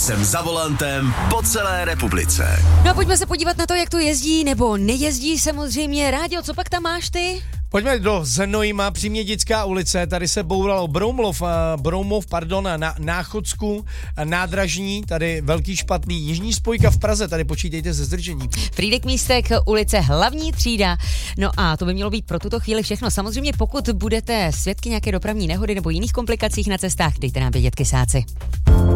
Jsem za volantem po celé republice. No a pojďme se podívat na to, jak to jezdí nebo nejezdí samozřejmě. Rádio, co pak tam máš ty? Pojďme do Znojma, Přímědětská ulice, tady se bouralo Broumov, na Náchodsku, nádražní, tady velký špatný, jižní spojka v Praze, tady počítejte se zdržením. Frýdek Místek, ulice Hlavní třída. No a to by mělo být pro tuto chvíli všechno. Samozřejmě pokud budete svědky nějaké dopravní nehody nebo jiných komplikacích na cestách, dejte nám vědět, kysáci.